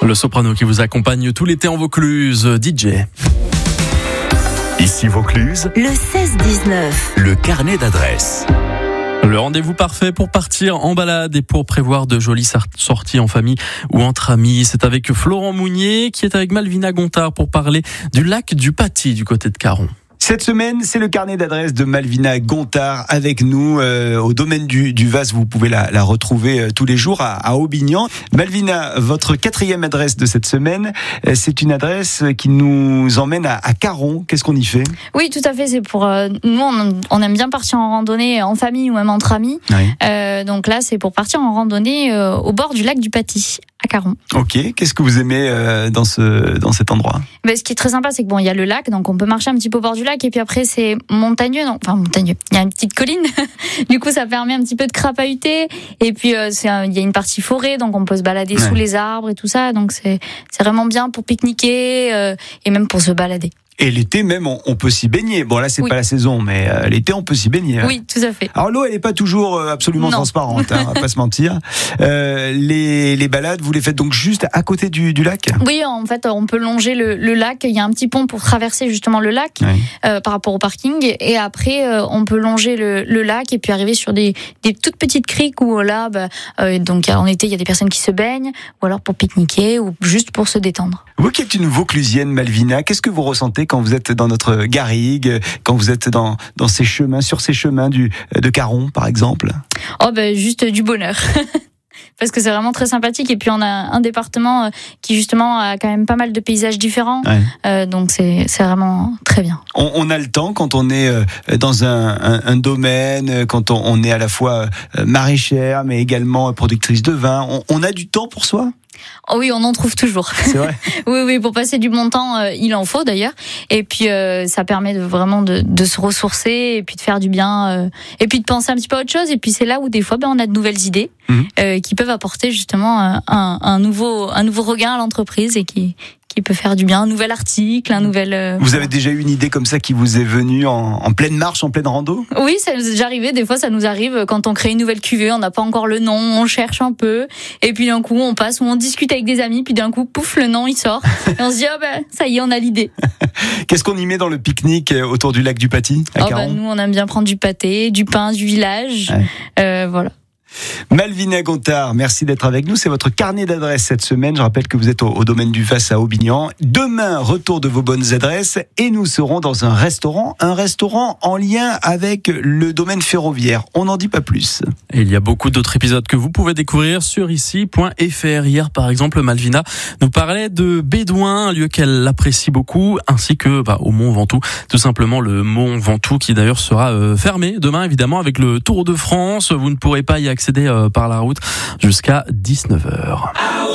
Le soprano qui vous accompagne tout l'été en Vaucluse, DJ. Ici Vaucluse, le 16-19. le carnet d'adresses. Le rendez-vous parfait pour partir en balade et pour prévoir de jolies sorties en famille ou entre amis. C'est avec Florent Mounier qui est avec Malvina Gontard pour parler du lac du Paty du côté de Caron. Cette semaine, c'est le carnet d'adresses de Malvina Gontard avec nous au domaine du Vas. Vous pouvez la retrouver tous les jours à Aubignan. Malvina, votre 4e adresse de cette semaine, c'est une adresse qui nous emmène à Caron. Qu'est-ce qu'on y fait ? Oui, tout à fait. C'est pour nous, on aime bien partir en randonnée en famille ou même entre amis. Oui. Donc là, c'est pour partir en randonnée au bord du lac du Paty à Caron. Ok. Qu'est-ce que vous aimez dans cet endroit ? Ce qui est très sympa, c'est que il y a le lac, donc on peut marcher un petit peu au bord du lac, et puis après c'est montagneux, montagneux. Il y a une petite colline, du coup ça permet un petit peu de crapahuter, et puis il y a une partie forêt, donc on peut se balader sous les arbres et tout ça, donc c'est vraiment bien pour pique-niquer et même pour se balader. Et l'été même, on peut s'y baigner. Bon là, c'est pas la saison, mais l'été, on peut s'y baigner. Oui, tout à fait. Alors l'eau, elle est pas toujours absolument transparente, on va pas se mentir. Les balades, vous les faites donc juste à côté du lac ? Oui, en fait, on peut longer le lac. Il y a un petit pont pour traverser justement le lac par rapport au parking. Et après, on peut longer le lac et puis arriver sur des toutes petites criques où là, donc en été, il y a des personnes qui se baignent, ou alors pour pique-niquer ou juste pour se détendre. Vous qui êtes une Vauclusienne, Malvina, qu'est-ce que vous ressentez quand vous êtes dans notre garrigue, quand vous êtes dans ces chemins, sur ces chemins de Caron, par exemple ? Juste du bonheur. Parce que c'est vraiment très sympathique, et puis on a un département qui justement a quand même pas mal de paysages différents, donc c'est vraiment très bien. On a le temps quand on est dans un domaine, quand on est à la fois maraîchère mais également productrice de vin, on a du temps pour soi ? Oh oui, on en trouve toujours. C'est vrai. Oui, pour passer du bon temps, il en faut d'ailleurs. Et puis ça permet vraiment de se ressourcer et puis de faire du bien, et puis de penser un petit peu à autre chose. Et puis c'est là où des fois, on a de nouvelles idées qui peuvent apporter justement un nouveau regain à l'entreprise et qui peut faire du bien, un nouvel article, un nouvel... Vous avez déjà eu une idée comme ça qui vous est venue en pleine marche, en pleine rando ? Oui, ça nous est déjà arrivé. Des fois, ça nous arrive quand on crée une nouvelle cuvée, on n'a pas encore le nom, on cherche un peu, et puis d'un coup, on passe ou on discute avec des amis, puis d'un coup, pouf, le nom, il sort. Et on se dit, ça y est, on a l'idée. Qu'est-ce qu'on y met dans le pique-nique autour du lac du Paty à Caron ? Nous, on aime bien prendre du pâté, du pain du village, voilà. Malvina Gontard, merci d'être avec nous. C'est votre carnet d'adresses cette semaine. Je rappelle que vous êtes au domaine du Vas à Aubignan. Demain, retour de vos bonnes adresses et nous serons dans un restaurant en lien avec le domaine ferroviaire. On n'en dit pas plus. Et il y a beaucoup d'autres épisodes que vous pouvez découvrir sur ici.fr. Hier, par exemple, Malvina nous parlait de Bédouin, un lieu qu'elle apprécie beaucoup, ainsi que au Mont Ventoux. Tout simplement le Mont Ventoux qui d'ailleurs sera fermé demain, évidemment, avec le Tour de France. Vous ne pourrez pas y accéder par la route jusqu'à 19h.